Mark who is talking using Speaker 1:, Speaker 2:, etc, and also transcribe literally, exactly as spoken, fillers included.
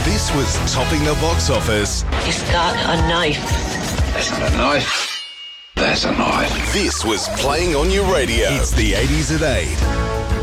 Speaker 1: This was topping the box office.
Speaker 2: Is that a knife?
Speaker 3: That's not a knife. That's a knife.
Speaker 1: This was playing on your radio. It's the eighties at eight.